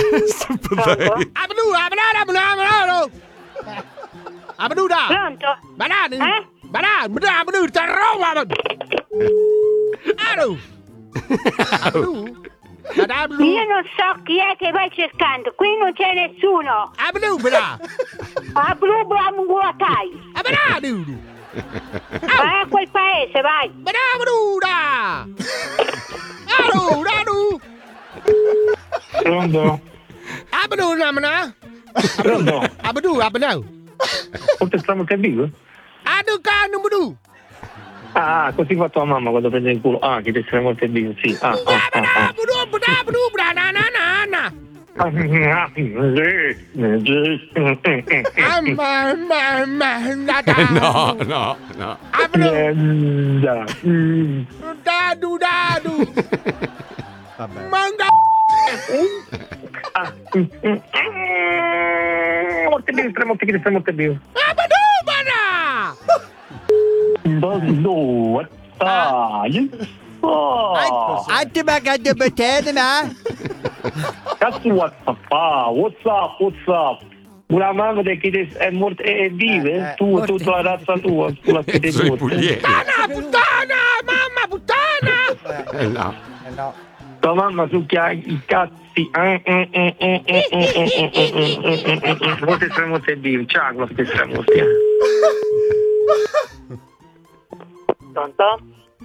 Pronto? Io non so chi è che vai cercando, qui non c'è nessuno. A blu guatai. Vai a quel paese, vai. Pronto? Pronto? Stiamo capendo? Ah, così fa tua mamma quando prende il culo. Ah, che ti stai molto bene, sì. Molto bene. Anche magari bene, What's up? Una mamma che è morta e vive? Tu la razza tua, sulla No. tua mamma succhia i cazzi. Molto vive, ciao, la stessa morte. Pronto?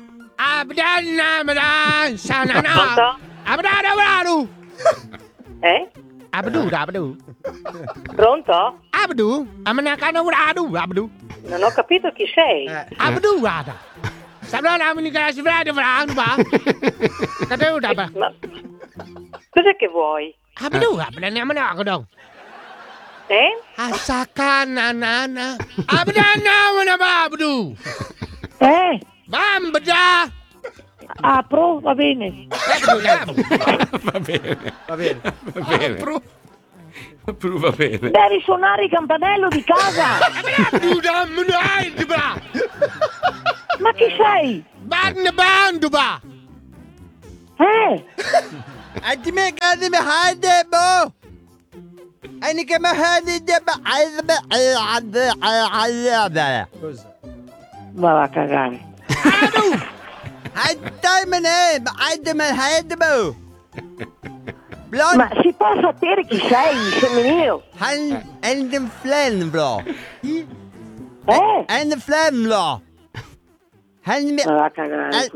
Pronto? Non ho capito chi sei. Ma cos'è che vuoi? Apro, va bene. Va bene. Devi suonare il campanello di casa. Ma chi sei? Ma va a cagare. Ma si può sapere chi sei, semineo? Ma va a cagare.